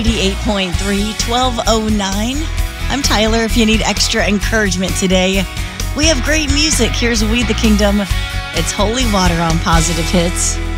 88.3, 1209. I'm Tyler. If you need extra encouragement today, we have great music. Here's We the Kingdom. It's Holy Water on Positive Hits.